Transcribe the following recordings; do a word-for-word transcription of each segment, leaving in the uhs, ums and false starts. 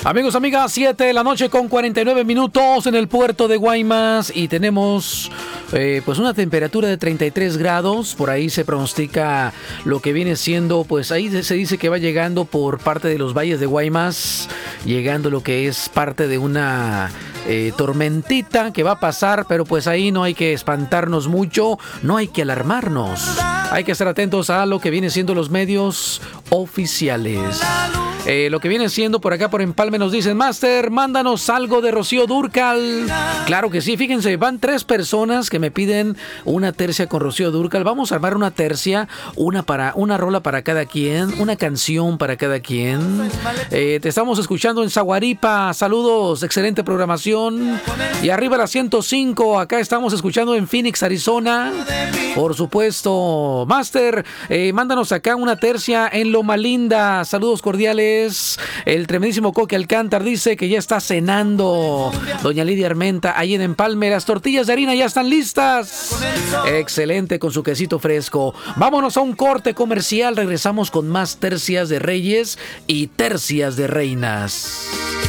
Amigos, amigas, siete de la noche con cuarenta y nueve minutos en el puerto de Guaymas y tenemos eh, pues una temperatura de treinta y tres grados. Por ahí se pronostica lo que viene siendo, pues ahí se dice que va llegando por parte de los valles de Guaymas, llegando lo que es parte de una eh, tormentita que va a pasar, pero pues ahí no hay que espantarnos mucho, no hay que alarmarnos. Hay que estar atentos a lo que viene siendo los medios oficiales. Eh, lo que viene siendo por acá por Empalme nos dicen: Master, mándanos algo de Rocío Dúrcal. Claro que sí, fíjense, van tres personas que me piden una tercia con Rocío Dúrcal. Vamos a armar una tercia, una para una rola para cada quien, una canción para cada quien. Eh, te estamos escuchando en Zaguaripa, saludos, excelente programación. Y arriba la ciento cinco, acá estamos escuchando en Phoenix, Arizona. Por supuesto, Master, eh, mándanos acá una tercia en Loma Linda, saludos cordiales. El tremendísimo Coque Alcántar dice que ya está cenando. Doña Lidia Armenta, ahí en Empalme, las tortillas de harina ya están listas. Excelente, con su quesito fresco. Vámonos a un corte comercial. Regresamos con más tercias de reyes y tercias de reinas.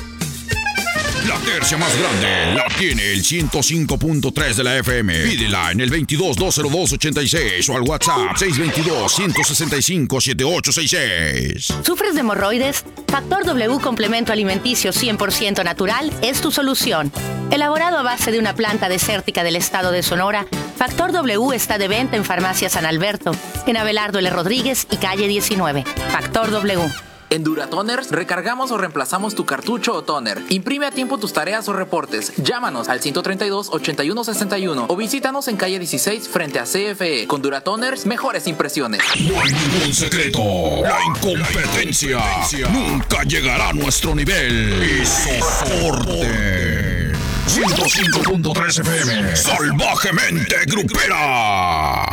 La tercia más grande la tiene el ciento cinco punto tres de la F M. Pídela en el veintidós, dos cero dos, ochenta y seis o al WhatsApp seis dos dos, ciento sesenta y cinco, setenta y ocho sesenta y seis. ¿Sufres de hemorroides? Factor W Complemento Alimenticio cien por ciento natural es tu solución. Elaborado a base de una planta desértica del estado de Sonora, Factor W está de venta en Farmacia San Alberto, en Abelardo L. Rodríguez y calle diecinueve. Factor W. En Duratoners recargamos o reemplazamos tu cartucho o toner. Imprime a tiempo tus tareas o reportes. Llámanos al ciento treinta y dos, ochenta y uno sesenta y uno o visítanos en calle dieciséis frente a C F E. Con Duratoners, mejores impresiones. No hay ningún secreto. La incompetencia nunca llegará a nuestro nivel. Y soporte. ciento cinco punto tres F M. Salvajemente grupera.